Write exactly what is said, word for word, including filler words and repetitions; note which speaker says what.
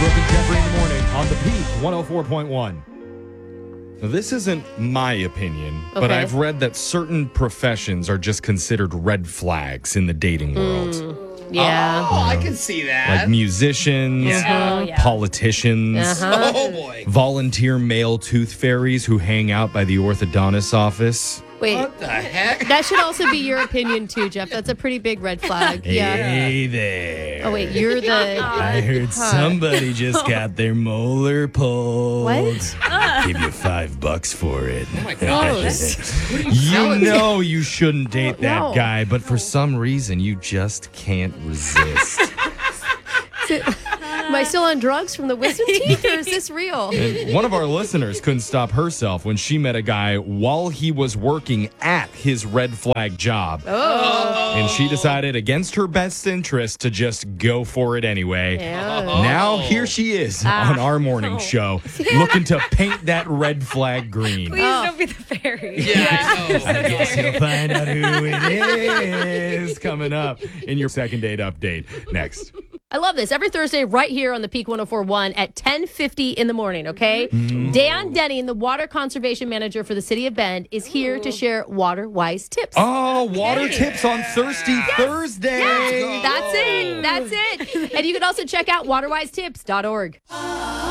Speaker 1: Brooke and Jeffrey in the morning on the Peak one oh four point one. Now, this isn't my opinion, but
Speaker 2: Okay.
Speaker 1: I've read that certain professions are just considered red flags in the dating world.
Speaker 2: Yeah.
Speaker 3: Oh, I can see that.
Speaker 1: Like musicians,
Speaker 3: Yeah.
Speaker 4: Oh, yeah.
Speaker 1: politicians,
Speaker 2: Uh-huh.
Speaker 3: Oh, boy.
Speaker 1: volunteer male tooth fairies who hang out by the orthodontist's office.
Speaker 2: Wait,
Speaker 3: What the heck?
Speaker 2: that should also be your opinion too, Jeff. That's a pretty big red flag. Yeah.
Speaker 1: Hey there.
Speaker 2: Oh wait, you're the.
Speaker 1: I heard somebody just got their molar pulled.
Speaker 2: What?
Speaker 1: Give you five bucks for it.
Speaker 3: Oh, my gosh.
Speaker 1: You know you shouldn't date that
Speaker 2: No.
Speaker 1: guy, but for some reason you just can't resist.
Speaker 2: Am I still on drugs from the wisdom teeth, or is this real?
Speaker 1: And one of our listeners couldn't stop herself when she met a guy while he was working at his red flag job.
Speaker 2: Oh.
Speaker 1: And she decided against her best interest to just go for it anyway.
Speaker 2: Yeah.
Speaker 1: Now here she is on our morning show looking to paint that red flag green.
Speaker 4: Please don't be the fairy.
Speaker 3: Yeah, I know.
Speaker 1: I guess you'll find out who it is coming up in your second date update next.
Speaker 2: I love this. Every Thursday, right here on the Peak one oh four point one at ten fifty in the morning, okay? Dan Denning, the water conservation manager for the city of Bend, is here to share water-wise tips.
Speaker 1: Oh, water tips on Thirsty Thursday.
Speaker 2: That's it. That's it. And you can also check out water wise tips dot org.